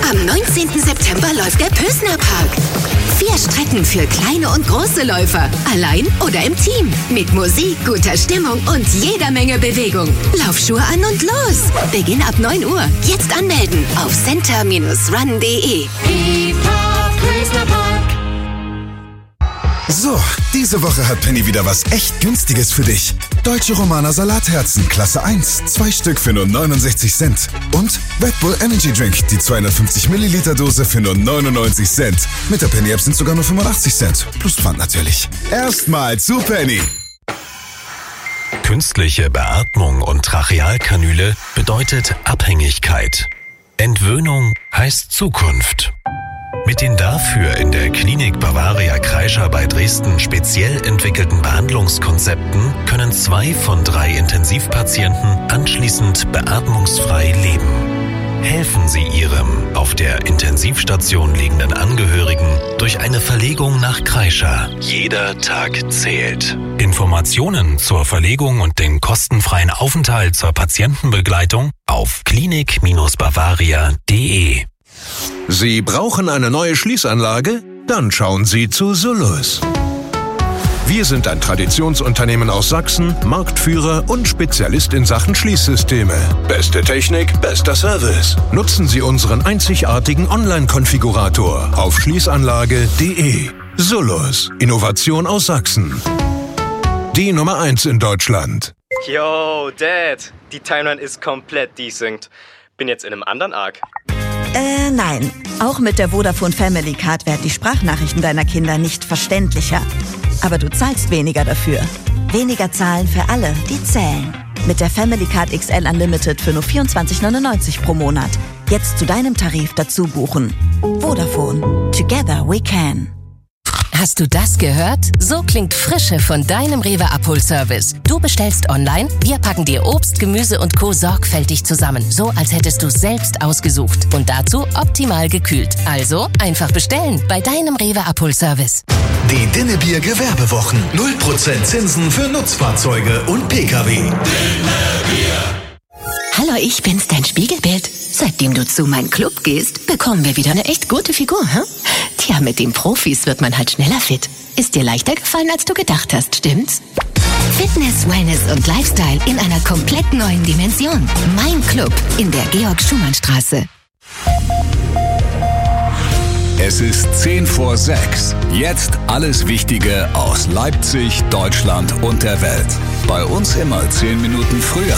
Am 19. September läuft der Pösner Park. 4 Strecken für kleine und große Läufer. Allein oder im Team. Mit Musik, guter Stimmung und jeder Menge Bewegung. Laufschuhe an und los. Beginn ab 9 Uhr. Jetzt anmelden auf center-run.de. Pösner Park. So, diese Woche hat Penny wieder was echt Günstiges für dich. Deutsche Romaner Salatherzen, Klasse 1, 2 Stück für nur 69 Cent. Und Red Bull Energy Drink, die 250 Milliliter Dose für nur 99 Cent. Mit der Penny App sind sogar nur 85 Cent. Plus Pfand natürlich. Erstmal zu Penny. Künstliche Beatmung und Trachealkanüle bedeutet Abhängigkeit. Entwöhnung heißt Zukunft. Mit den dafür in der Klinik Bavaria Kreischer bei Dresden speziell entwickelten Behandlungskonzepten können 2 von 3 Intensivpatienten anschließend beatmungsfrei leben. Helfen Sie Ihrem auf der Intensivstation liegenden Angehörigen durch eine Verlegung nach Kreischer. Jeder Tag zählt. Informationen zur Verlegung und den kostenfreien Aufenthalt zur Patientenbegleitung auf klinik-bavaria.de. Sie brauchen eine neue Schließanlage? Dann schauen Sie zu Solus. Wir sind ein Traditionsunternehmen aus Sachsen, Marktführer und Spezialist in Sachen Schließsysteme. Beste Technik, bester Service. Nutzen Sie unseren einzigartigen Online-Konfigurator auf schließanlage.de. Solus, Innovation aus Sachsen. Die Nummer 1 in Deutschland. Yo, Dad, die Timeline ist komplett desynced. Bin jetzt in einem anderen Arc. Nein. Auch mit der Vodafone Family Card werden die Sprachnachrichten deiner Kinder nicht verständlicher. Aber du zahlst weniger dafür. Weniger zahlen für alle, die zählen. Mit der Family Card XL Unlimited für nur 24,99 pro Monat. Jetzt zu deinem Tarif dazu buchen. Vodafone. Together we can. Hast du das gehört? So klingt Frische von deinem Rewe Abholservice. Du bestellst online, wir packen dir Obst, Gemüse und Co. sorgfältig zusammen. So, als hättest du es selbst ausgesucht. Und dazu optimal gekühlt. Also einfach bestellen bei deinem Rewe Abholservice. Die Dinnebier Gewerbewochen. 0% Zinsen für Nutzfahrzeuge und Pkw. Dinnebier. Hallo, ich bin's, dein Spiegelbild. Seitdem du zu meinem Club gehst, bekommen wir wieder eine echt gute Figur, hm? Tja, mit den Profis wird man halt schneller fit. Ist dir leichter gefallen, als du gedacht hast, stimmt's? Fitness, Wellness und Lifestyle in einer komplett neuen Dimension. Mein Club in der Georg-Schumann-Straße. Es ist 5:10. Jetzt alles Wichtige aus Leipzig, Deutschland und der Welt. Bei uns immer 10 Minuten früher.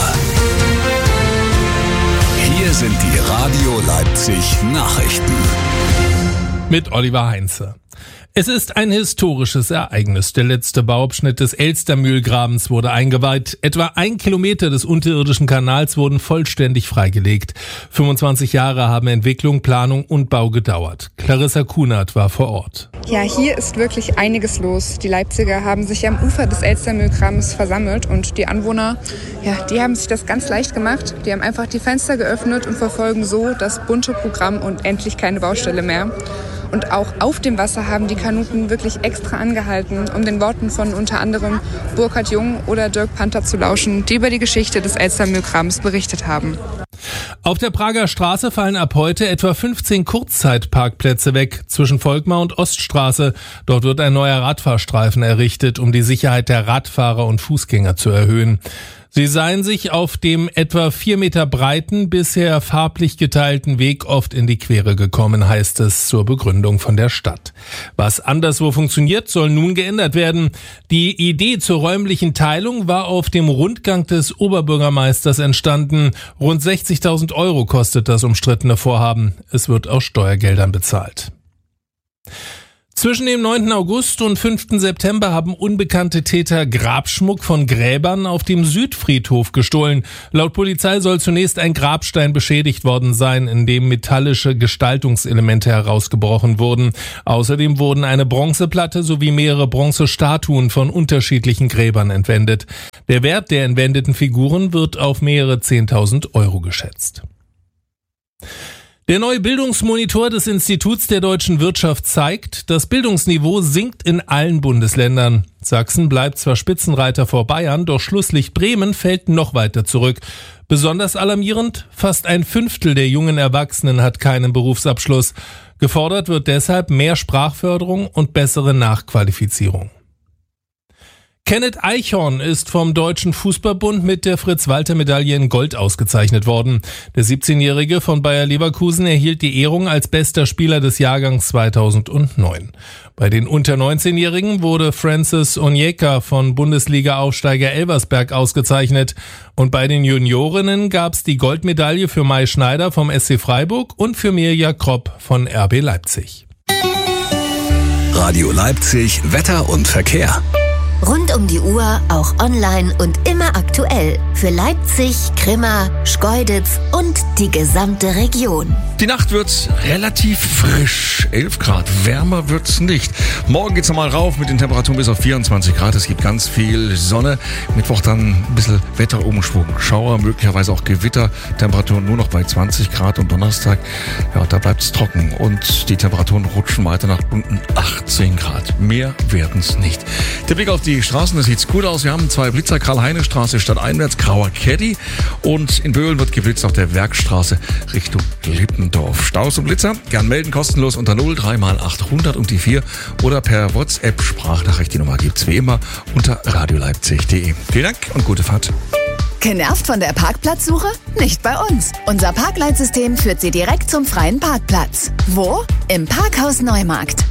Hier sind die Radio Leipzig Nachrichten. Mit Oliver Heinze. Es ist ein historisches Ereignis. Der letzte Bauabschnitt des Elstermühlgrabens wurde eingeweiht. Etwa 1 Kilometer des unterirdischen Kanals wurden vollständig freigelegt. 25 Jahre haben Entwicklung, Planung und Bau gedauert. Clarissa Kunert war vor Ort. Ja, hier ist wirklich einiges los. Die Leipziger haben sich am Ufer des Elstermühlgrabens versammelt und die Anwohner, ja, die haben sich das ganz leicht gemacht. Die haben einfach die Fenster geöffnet und verfolgen so das bunte Programm und endlich keine Baustelle mehr. Und auch auf dem Wasser haben die Kanuten wirklich extra angehalten, um den Worten von unter anderem Burkhard Jung oder Dirk Panther zu lauschen, die über die Geschichte des Elstermühlgrabens berichtet haben. Auf der Prager Straße fallen ab heute etwa 15 Kurzzeitparkplätze weg zwischen Volkmar und Oststraße. Dort wird ein neuer Radfahrstreifen errichtet, um die Sicherheit der Radfahrer und Fußgänger zu erhöhen. Sie seien sich auf dem etwa 4 Meter breiten, bisher farblich geteilten Weg oft in die Quere gekommen, heißt es zur Begründung von der Stadt. Was anderswo funktioniert, soll nun geändert werden. Die Idee zur räumlichen Teilung war auf dem Rundgang des Oberbürgermeisters entstanden. Rund 60.000 € kostet das umstrittene Vorhaben. Es wird aus Steuergeldern bezahlt. Zwischen dem 9. August und 5. September haben unbekannte Täter Grabschmuck von Gräbern auf dem Südfriedhof gestohlen. Laut Polizei soll zunächst ein Grabstein beschädigt worden sein, in dem metallische Gestaltungselemente herausgebrochen wurden. Außerdem wurden eine Bronzeplatte sowie mehrere Bronzestatuen von unterschiedlichen Gräbern entwendet. Der Wert der entwendeten Figuren wird auf mehrere 10.000 € geschätzt. Der neue Bildungsmonitor des Instituts der deutschen Wirtschaft zeigt, das Bildungsniveau sinkt in allen Bundesländern. Sachsen bleibt zwar Spitzenreiter vor Bayern, doch Schlusslicht Bremen fällt noch weiter zurück. Besonders alarmierend, fast 1/5 der jungen Erwachsenen hat keinen Berufsabschluss. Gefordert wird deshalb mehr Sprachförderung und bessere Nachqualifizierung. Kenneth Eichhorn ist vom Deutschen Fußballbund mit der Fritz-Walter-Medaille in Gold ausgezeichnet worden. Der 17-Jährige von Bayer Leverkusen erhielt die Ehrung als bester Spieler des Jahrgangs 2009. Bei den unter 19-Jährigen wurde Francis Onyeka von Bundesliga-Aufsteiger Elversberg ausgezeichnet. Und bei den Juniorinnen gab's die Goldmedaille für Mai Schneider vom SC Freiburg und für Mirja Kropp von RB Leipzig. Radio Leipzig, Wetter und Verkehr. Rund um die Uhr, auch online und immer aktuell. Für Leipzig, Grimma, Schkeuditz und die gesamte Region. Die Nacht wird relativ frisch, 11 Grad. Wärmer wird's nicht. Morgen geht's nochmal rauf mit den Temperaturen bis auf 24 Grad. Es gibt ganz viel Sonne. Mittwoch dann ein bisschen Wetterumschwung. Schauer, möglicherweise auch Gewitter. Temperaturen nur noch bei 20 Grad. Und Donnerstag, ja, da bleibt's trocken. Und die Temperaturen rutschen weiter nach unten 18 Grad. Mehr werden's nicht. Der Blick auf die Straßen, das sieht gut aus. Wir haben 2 Blitzer, Karl-Heine-Straße stadteinwärts, Grauer Caddy. Und in Böhlen wird geblitzt auf der Werkstraße Richtung Lippendorf. Staus und Blitzer, gern melden, kostenlos unter 03 mal 800 und die 4 oder per WhatsApp-Sprachnachricht. Die Nummer gibt's wie immer unter radioleipzig.de. Vielen Dank und gute Fahrt. Genervt von der Parkplatzsuche? Nicht bei uns. Unser Parkleitsystem führt Sie direkt zum freien Parkplatz. Wo? Im Parkhaus Neumarkt.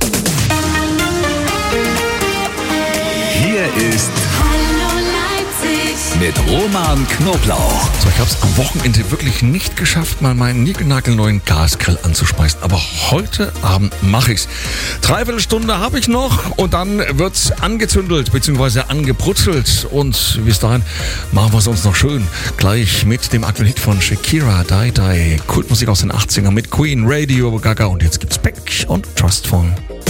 Hier ist Hallo Leipzig mit Roman Knoblauch. So, ich habe es am Wochenende wirklich nicht geschafft, mal meinen niegelnagelneuen Gasgrill anzuspeisen. Aber heute Abend mache ich's. 3/4 Stunde habe ich noch und dann wird's angezündelt bzw. angebrutzelt. Und bis dahin machen wir es uns noch schön. Gleich mit dem aktuellen Hit von Shakira, Die Die. Kultmusik aus den 80ern mit Queen, Radio Gaga und jetzt gibt's Beck und Trustful.